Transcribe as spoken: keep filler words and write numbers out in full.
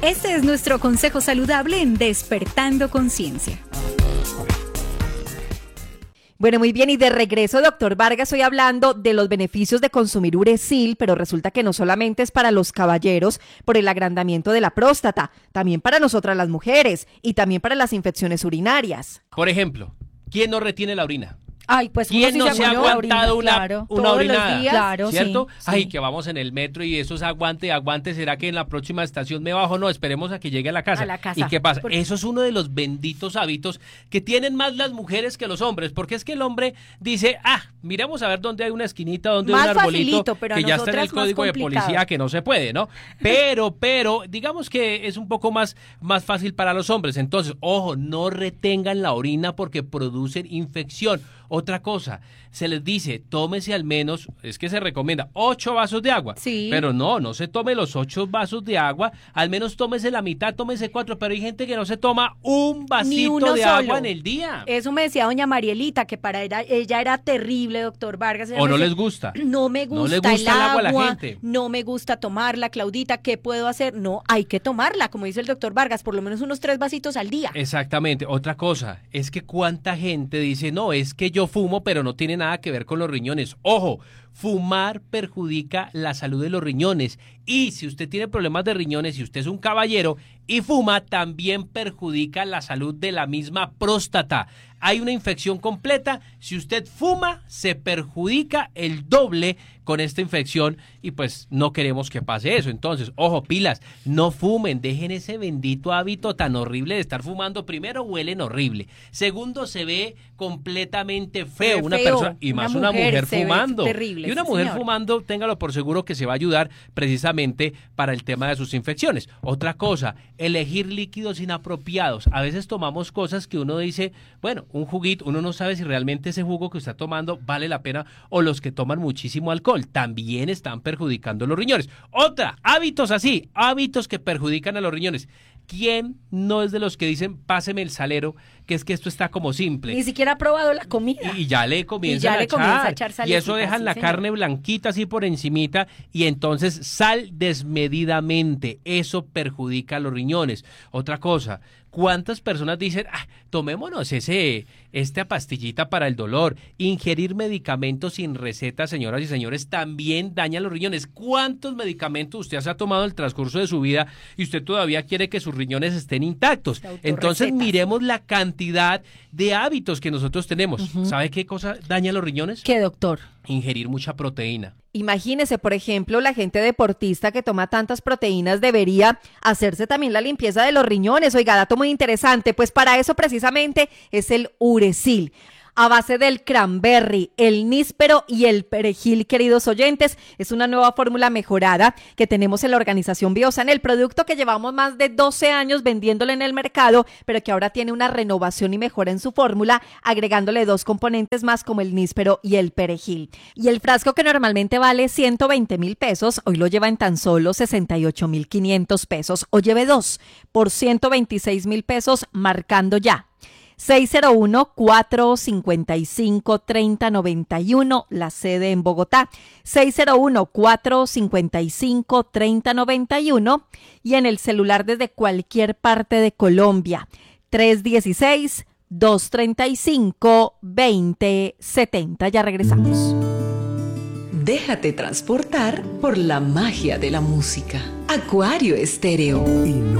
Este es nuestro consejo saludable en Despertando Conciencia. Bueno, muy bien, y de regreso, doctor Vargas, hoy hablando de los beneficios de consumir Uracil, pero resulta que no solamente es para los caballeros por el agrandamiento de la próstata, también para nosotras las mujeres y también para las infecciones urinarias. Por ejemplo, ¿quién no retiene la orina? Ay, pues ¿quién sí no se se ha orina, aguantado una, claro, una todos orinada? los días, claro, ¿cierto? Sí, Ay, sí. que vamos en el metro y eso es aguante, aguante, ¿será que en la próxima estación me bajo? No, esperemos a que llegue a la casa. A la casa. ¿Y qué pasa? Porque... Eso es uno de los benditos hábitos que tienen más las mujeres que los hombres, porque es que el hombre dice, ah, miremos a ver dónde hay una esquinita, dónde más hay un arbolito, facilito, pero que ya está en el código de policía, que no se puede, ¿no? Pero, pero, digamos que es un poco más, más fácil para los hombres. Entonces, ojo, no retengan la orina porque producen infección. Otra cosa, se les dice, tómese al menos, es que se recomienda, ocho vasos de agua. Sí. Pero no, no se tome los ocho vasos de agua, al menos tómese la mitad, tómese cuatro, pero hay gente que no se toma un vasito de solo. agua en el día. Eso me decía doña Marielita, que para ella, ella era terrible, doctor Vargas. ¿O no decía, les gusta? No me gusta, no le gusta el agua, agua a la gente. No me gusta tomarla, Claudita, ¿qué puedo hacer? No, hay que tomarla, como dice el doctor Vargas, por lo menos unos tres vasitos al día. Exactamente. Otra cosa, es que cuánta gente dice, no, es que yo fumo, pero no tiene nada que ver con los riñones. Ojo, fumar perjudica la salud de los riñones. Y si usted tiene problemas de riñones, si usted es un caballero y fuma, también perjudica la salud de la misma próstata. Hay una infección completa. Si usted fuma, se perjudica el doble con esta infección y pues no queremos que pase eso. Entonces, ojo, pilas, no fumen, dejen ese bendito hábito tan horrible de estar fumando. Primero, huelen horrible. Segundo, se ve completamente feo, feo una persona y más una mujer, mujer fumando. Terrible, y una sí, mujer señor. fumando, téngalo por seguro que se va a ayudar precisamente para el tema de sus infecciones. Otra cosa, elegir líquidos inapropiados. A veces tomamos cosas que uno dice, bueno, un juguito, uno no sabe si realmente ese jugo que está tomando vale la pena, o los que toman muchísimo alcohol también están perjudicando los riñones. Otra, hábitos así, hábitos que perjudican a los riñones. ¿Quién no es de los que dicen, páseme el salero, que es que esto está como simple? Ni siquiera ha probado la comida. Y ya le comienzan ya a, le echar, comienza a echar y salecita, eso dejan sí, la señor. carne blanquita así por encimita, y entonces sal desmedidamente, eso perjudica a los riñones. Otra cosa, ¿cuántas personas dicen, ah, tomémonos ese, esta pastillita para el dolor? Ingerir medicamentos sin receta, señoras y señores, también daña los riñones. ¿Cuántos medicamentos usted se ha tomado en el transcurso de su vida y usted todavía quiere que sus riñones estén intactos? Entonces miremos la cantidad de hábitos que nosotros tenemos. Uh-huh. ¿Sabe qué cosa daña los riñones? ¿Qué, doctor? Ingerir mucha proteína. Imagínese, por ejemplo, la gente deportista que toma tantas proteínas debería hacerse también la limpieza de los riñones. Oiga, dato muy interesante, pues para eso precisamente es el Uracil. A base del cranberry, el níspero y el perejil, queridos oyentes, es una nueva fórmula mejorada que tenemos en la organización Biosan, el producto que llevamos más de doce años vendiéndolo en el mercado, pero que ahora tiene una renovación y mejora en su fórmula, agregándole dos componentes más como el níspero y el perejil. Y el frasco, que normalmente vale ciento veinte mil pesos, hoy lo lleva en tan solo sesenta y ocho mil quinientos pesos, o lleve dos por ciento veintiséis mil pesos marcando ya. seis cero uno, cuatro cinco cinco, tres cero nueve uno, la sede en Bogotá, seis cero uno, cuatro cinco cinco, tres cero nueve uno, y en el celular desde cualquier parte de Colombia, tres uno seis, dos tres cinco, dos cero siete cero. Ya regresamos. Déjate transportar por la magia de la música. Acuario Estéreo.